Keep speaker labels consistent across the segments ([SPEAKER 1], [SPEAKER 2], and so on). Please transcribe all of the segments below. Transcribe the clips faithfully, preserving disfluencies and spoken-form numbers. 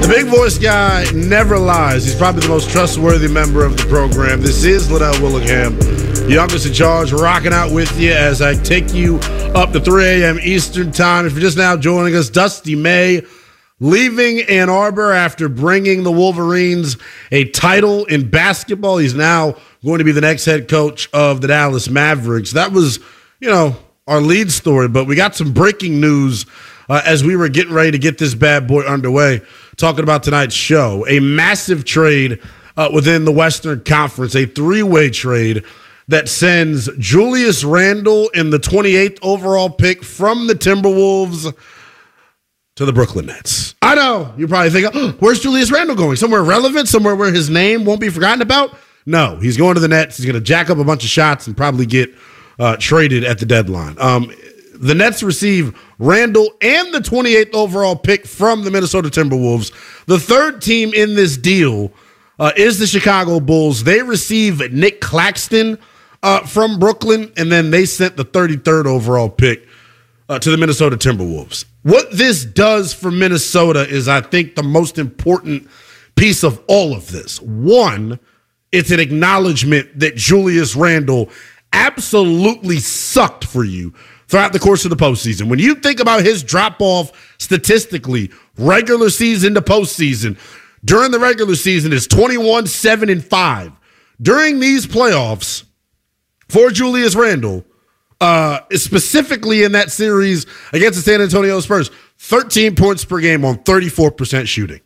[SPEAKER 1] The big voice guy never lies. He's probably the most trustworthy member of the program. This is Liddell Willingham, youngest in charge, rocking out with you as I take you up to three a.m. Eastern time. If you're just now joining us, Dusty May leaving Ann Arbor after bringing the Wolverines a title in basketball. He's now going to be the next head coach of the Dallas Mavericks. That was, you know, our lead story, but we got some breaking news uh, as we were getting ready to get this bad boy underway. Talking about tonight's show, a massive trade uh, within the Western Conference, a three-way trade that sends Julius Randle in the twenty-eighth overall pick from the Timberwolves to the Brooklyn Nets. I know, you're probably thinking, oh, where's Julius Randle going? Somewhere relevant? Somewhere where his name won't be forgotten about? No, he's going to the Nets. He's going to jack up a bunch of shots and probably get uh, traded at the deadline. Um, the Nets receive Randle and the twenty-eighth overall pick from the Minnesota Timberwolves. The third team in this deal uh, is the Chicago Bulls. They receive Nick Claxton uh, from Brooklyn, and then they sent the thirty-third overall pick uh, to the Minnesota Timberwolves. What this does for Minnesota is, I think, the most important piece of all of this. One, it's an acknowledgement that Julius Randle absolutely sucked for you throughout the course of the postseason. When you think about his drop-off statistically, regular season to postseason, during the regular season is twenty-one, seven, and five. During these playoffs, for Julius Randle, uh, specifically in that series against the San Antonio Spurs, thirteen points per game on thirty-four percent shooting.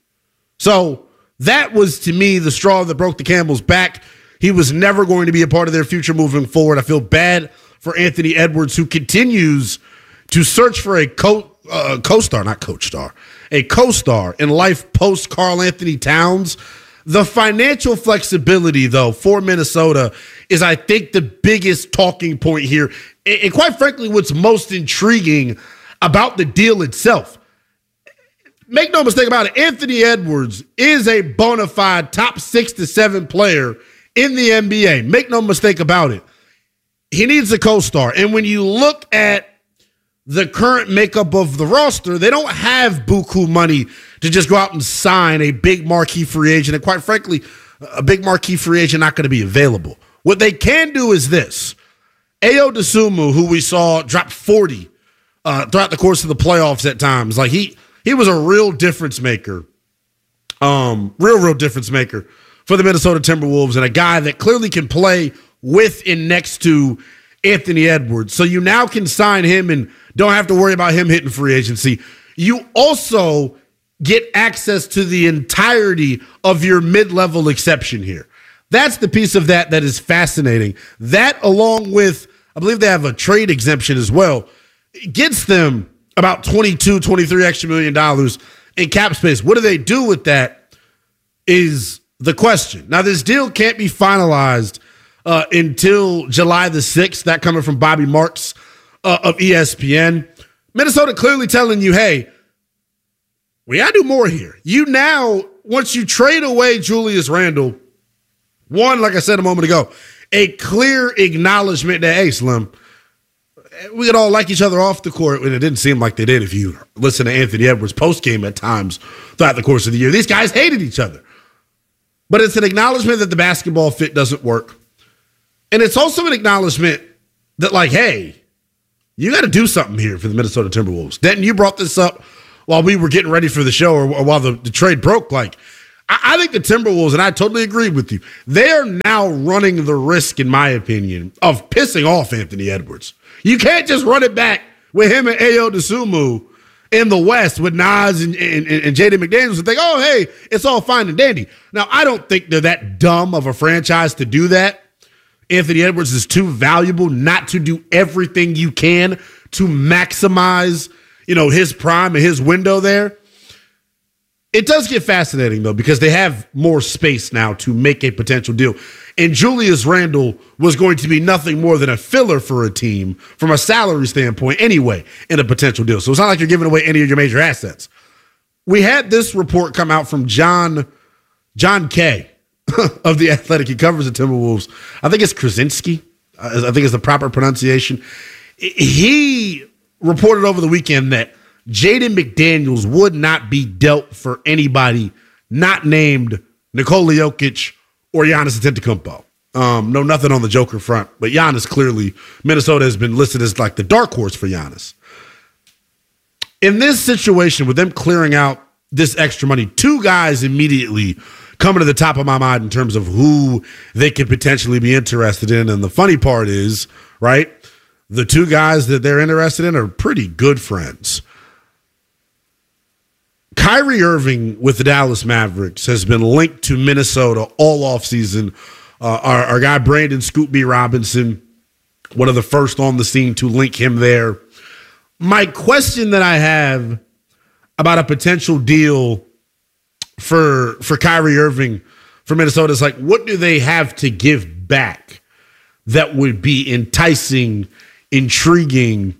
[SPEAKER 1] So that was, to me, the straw that broke the camel's back. He was never going to be a part of their future moving forward. I feel bad for Anthony Edwards, who continues to search for a co uh, co-star, not coach star, a co-star in life post Karl Anthony Towns. The financial flexibility, though, for Minnesota is, I think, the biggest talking point here. And, and quite frankly, what's most intriguing about the deal itself. Make no mistake about it, Anthony Edwards is a bona fide top six to seven player in the N B A. Make no mistake about it. He needs a co-star. And when you look at the current makeup of the roster, they don't have buku money to just go out and sign a big marquee free agent. And quite frankly, a big marquee free agent not going to be available. What they can do is this. Ayo Dosunmu, who we saw drop forty uh, throughout the course of the playoffs at times, like he he was a real difference maker. Um, real, real difference maker for the Minnesota Timberwolves, and a guy that clearly can play with and next to Anthony Edwards. So you now can sign him and don't have to worry about him hitting free agency. You also get access to the entirety of your mid-level exception here. That's the piece of that that is fascinating. That, along with, I believe they have a trade exemption as well, gets them about twenty-two, twenty-three extra million dollars in cap space. What do they do with that is the question. Now, this deal can't be finalized uh, until July the sixth. That coming from Bobby Marks uh, of E S P N. Minnesota clearly telling you, hey, we got to do more here. You now, once you trade away Julius Randle, one, like I said a moment ago, a clear acknowledgement that, hey, Slim, we could all like each other off the court, and it didn't seem like they did if you listen to Anthony Edwards' postgame at times throughout the course of the year. These guys hated each other. But it's an acknowledgement that the basketball fit doesn't work. And it's also an acknowledgement that, like, hey, you got to do something here for the Minnesota Timberwolves. Denton, you brought this up while we were getting ready for the show, or, or while the, the trade broke. Like, I, I think the Timberwolves, and I totally agree with you, they are now running the risk, in my opinion, of pissing off Anthony Edwards. You can't just run it back with him and Ayo Dosunmu in the West with Nas and, and, and J D McDaniels and think, oh, hey, it's all fine and dandy. Now, I don't think they're that dumb of a franchise to do that. Anthony Edwards is too valuable not to do everything you can to maximize, you know, his prime and his window there. It does get fascinating, though, because they have more space now to make a potential deal. And Julius Randle was going to be nothing more than a filler for a team from a salary standpoint anyway in a potential deal. So it's not like you're giving away any of your major assets. We had this report come out from John, John Kay of The Athletic. He covers the Timberwolves. I think it's Krasinski. I think it's the proper pronunciation. He reported over the weekend that Jaden McDaniels would not be dealt for anybody not named Nikola Jokic or Giannis Antetokounmpo. Um, no, nothing on the Joker front, but Giannis clearly, Minnesota has been listed as like the dark horse for Giannis. In this situation, with them clearing out this extra money, two guys immediately coming to the top of my mind in terms of who they could potentially be interested in. And the funny part is, right, the two guys that they're interested in are pretty good friends. Kyrie Irving with the Dallas Mavericks has been linked to Minnesota all offseason. Uh, our, our guy Brandon Scoop B. Robinson, one of the first on the scene to link him there. My question that I have about a potential deal for for Kyrie Irving for Minnesota is like, what do they have to give back that would be enticing, intriguing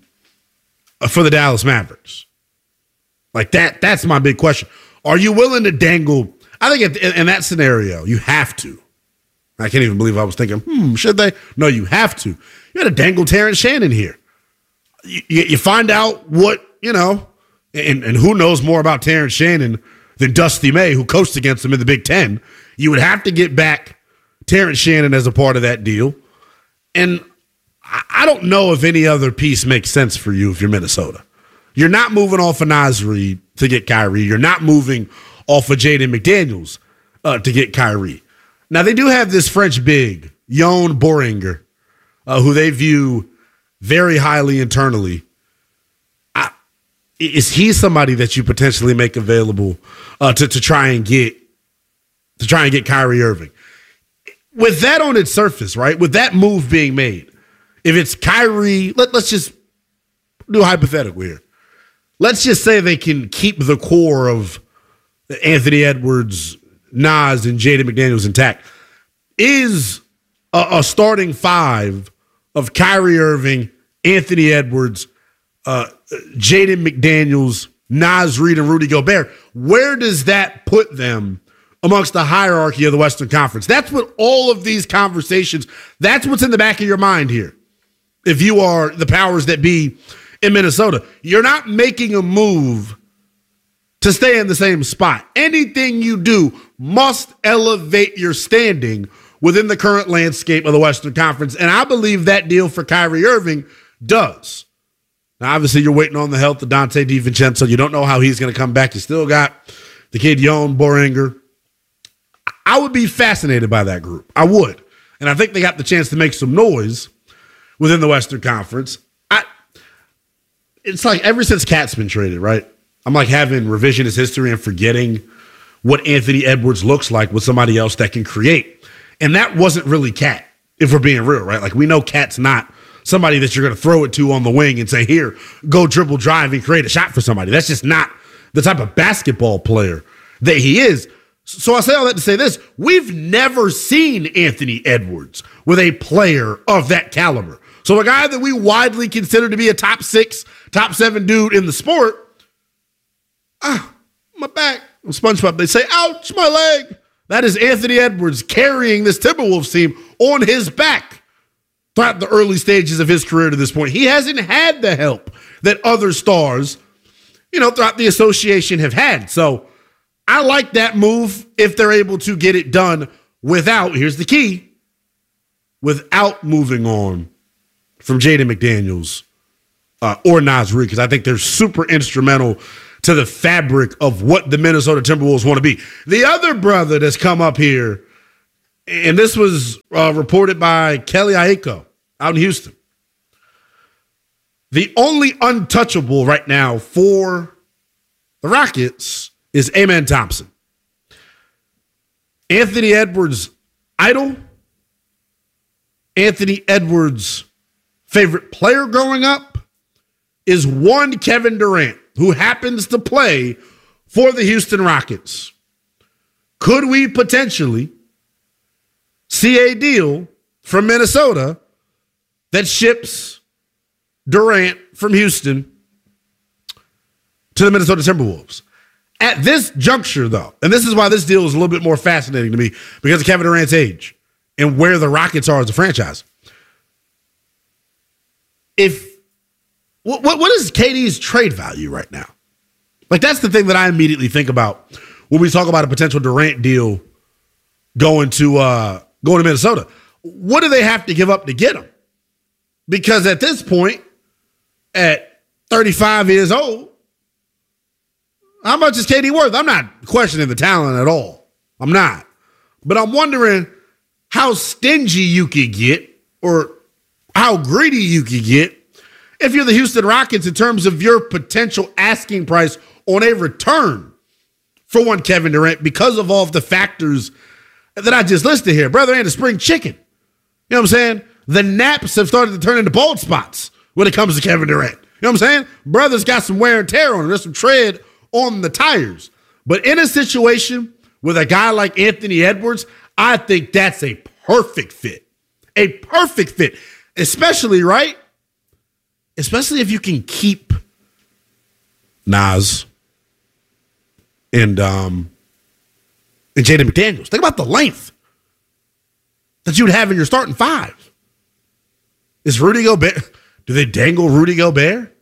[SPEAKER 1] for the Dallas Mavericks? Like that, that's my big question. Are you willing to dangle? I think in, in that scenario, you have to. I can't even believe I was thinking, hmm, should they? No, you have to. You got to dangle Terrence Shannon here. You, you find out what, you know, and, and who knows more about Terrence Shannon than Dusty May, who coached against him in the Big Ten. You would have to get back Terrence Shannon as a part of that deal. And I don't know if any other piece makes sense for you if you're Minnesota. You're not moving off of Nasri to get Kyrie. You're not moving off of Jaden McDaniels uh, to get Kyrie. Now, they do have this French big, Jon Boringer, uh, who they view very highly internally. I, is he somebody that you potentially make available uh, to, to try and get to try and get Kyrie Irving? With that on its surface, right? With that move being made, if it's Kyrie, let, let's just do a hypothetical here. Let's just say they can keep the core of Anthony Edwards, Nas, and Jaden McDaniels intact. Is a, a starting five of Kyrie Irving, Anthony Edwards, uh, Jaden McDaniels, Naz Reid, and Rudy Gobert, where does that put them amongst the hierarchy of the Western Conference? That's what all of these conversations, that's what's in the back of your mind here. If you are the powers that be in Minnesota, you're not making a move to stay in the same spot. Anything you do must elevate your standing within the current landscape of the Western Conference. And I believe that deal for Kyrie Irving does. Now, obviously, you're waiting on the health of Dante DiVincenzo. You don't know how he's going to come back. You still got the kid, Jon Boringer. I would be fascinated by that group. I would. And I think they got the chance to make some noise within the Western Conference. I, it's like ever since Cat's been traded, right? I'm like having revisionist history and forgetting what Anthony Edwards looks like with somebody else that can create. And that wasn't really Cat, if we're being real, right? Like we know Cat's not somebody that you're going to throw it to on the wing and say, here, go dribble, drive, and create a shot for somebody. That's just not the type of basketball player that he is. So I say all that to say this. We've never seen Anthony Edwards with a player of that caliber. So a guy that we widely consider to be a top six, top seven dude in the sport, ah, my back, I'm SpongeBob. They say, ouch, my leg. That is Anthony Edwards carrying this Timberwolves team on his back throughout the early stages of his career to this point. He hasn't had the help that other stars, you know, throughout the association have had. So I like that move if they're able to get it done without, here's the key, without moving on from Jaden McDaniels uh, or Naz Reid, because I think they're super instrumental to the fabric of what the Minnesota Timberwolves want to be. The other brother that's come up here, and this was uh, reported by Kelly Aiko out in Houston. The only untouchable right now for the Rockets is Amen Thompson. Anthony Edwards' idol, Anthony Edwards' favorite player growing up is one Kevin Durant, who happens to play for the Houston Rockets. Could we potentially see a deal from Minnesota that ships Durant from Houston to the Minnesota Timberwolves? At this juncture, though, and this is why this deal is a little bit more fascinating to me because of Kevin Durant's age and where the Rockets are as a franchise. If what, what what is K D's trade value right now? Like, that's the thing that I immediately think about when we talk about a potential Durant deal going to uh, going to Minnesota. What do they have to give up to get him? Because at this point, at thirty-five years old, how much is K D worth? I'm not questioning the talent at all. I'm not. But I'm wondering how stingy you could get or how greedy you could get if you're the Houston Rockets in terms of your potential asking price on a return for one Kevin Durant because of all of the factors that I just listed here. Brother ain't a spring chicken. You know what I'm saying? The naps have started to turn into bald spots when it comes to Kevin Durant. You know what I'm saying? Brother's got some wear and tear on him. There's some tread on the tires. But in a situation with a guy like Anthony Edwards, I think that's a perfect fit. A perfect fit. Especially, right? Especially if you can keep Nas and um and Jaden McDaniels. Think about the length that you would have in your starting five. Is Rudy Gobert? Do they dangle Rudy Gobert?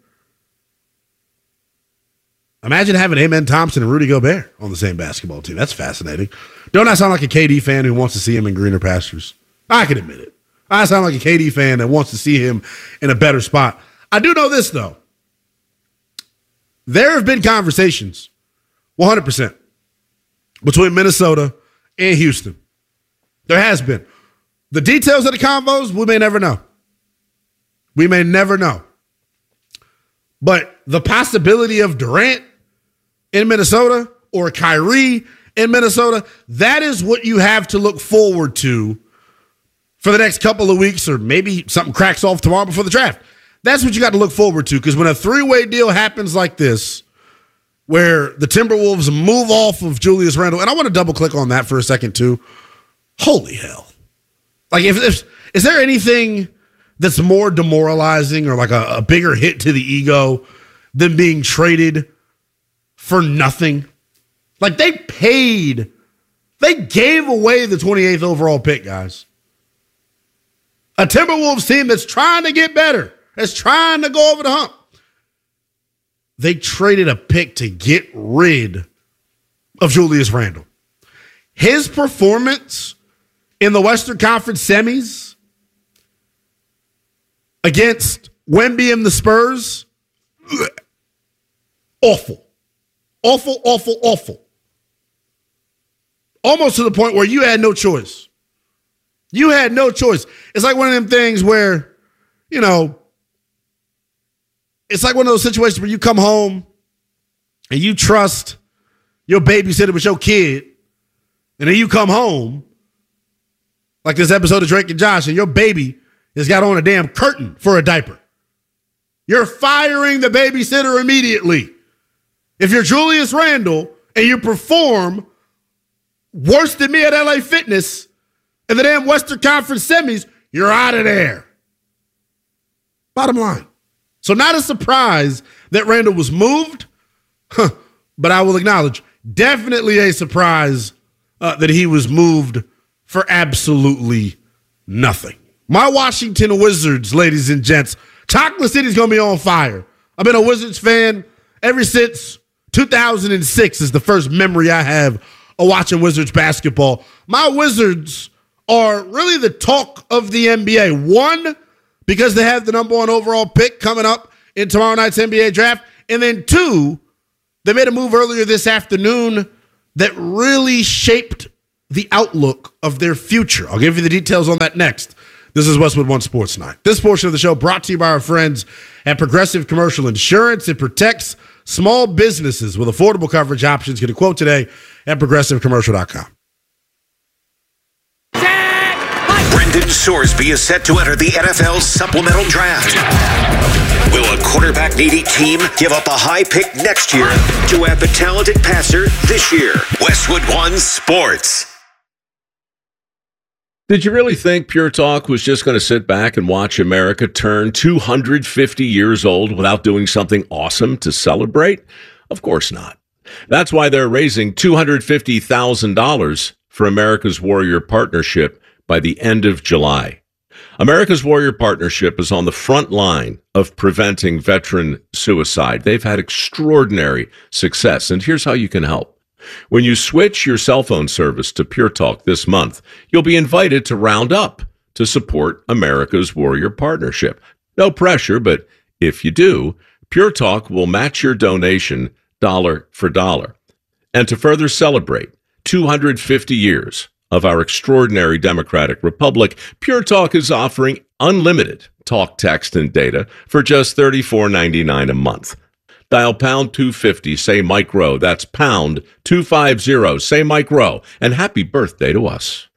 [SPEAKER 1] Imagine having Amen Thompson and Rudy Gobert on the same basketball team. That's fascinating. Don't I sound like a K D fan who wants to see him in greener pastures? I can admit it. I sound like a K D fan that wants to see him in a better spot. I do know this, though. There have been conversations, one hundred percent, between Minnesota and Houston. There has been. The details of the convos, we may never know. We may never know. But the possibility of Durant in Minnesota or Kyrie in Minnesota, that is what you have to look forward to for the next couple of weeks, or maybe something cracks off tomorrow before the draft. That's what you got to look forward to, because when a three-way deal happens like this, where the Timberwolves move off of Julius Randle, and I want to double-click on that for a second, too. Holy hell. Like, if, if is there anything that's more demoralizing or like a, a bigger hit to the ego than being traded for nothing? Like, they paid, they gave away the twenty-eighth overall pick, guys. A Timberwolves team that's trying to get better, that's trying to go over the hump. They traded a pick to get rid of Julius Randle. His performance in the Western Conference semis against Wemby and the Spurs, awful. Awful, awful, awful. Almost to the point where you had no choice. You had no choice. It's like one of them things where, you know, it's like one of those situations where you come home and you trust your babysitter with your kid, and then you come home, like this episode of Drake and Josh, and your baby has got on a damn curtain for a diaper. You're firing the babysitter immediately. If you're Julius Randle and you perform worse than me at L A Fitness in the damn Western Conference semis, you're out of there. Bottom line. So not a surprise that Randle was moved, huh, but I will acknowledge, definitely a surprise uh, that he was moved for absolutely nothing. My Washington Wizards, ladies and gents, Chocolate City's going to be on fire. I've been a Wizards fan ever since two thousand six is the first memory I have of watching Wizards basketball. My Wizards are really the talk of the N B A. One, because they have the number one overall pick coming up in tomorrow night's N B A draft. And then two, they made a move earlier this afternoon that really shaped the outlook of their future. I'll give you the details on that next. This is Westwood One Sports Night. This portion of the show brought to you by our friends at Progressive Commercial Insurance. It protects small businesses with affordable coverage options. Get a quote today at progressive commercial dot com.
[SPEAKER 2] Brendan Sorsby is set to enter the N F L supplemental draft. Will a quarterback-needy team give up a high pick next year to add the talented passer this year? Westwood One Sports.
[SPEAKER 3] Did you really think Pure Talk was just going to sit back and watch America turn two hundred fifty years old without doing something awesome to celebrate? Of course not. That's why they're raising two hundred fifty thousand dollars for America's Warrior Partnership by the end of July. America's Warrior Partnership is on the front line of preventing veteran suicide. They've had extraordinary success, and here's how you can help. When you switch your cell phone service to Pure Talk this month, you'll be invited to round up to support America's Warrior Partnership. No pressure, but if you do, Pure Talk will match your donation dollar for dollar. And to further celebrate two hundred fifty years of our extraordinary democratic republic, Pure Talk is offering unlimited talk, text, and data for just thirty-four ninety-nine a month. Dial pound two fifty, say Mike Rowe. That's pound two fifty, say Mike Rowe. And happy birthday to us.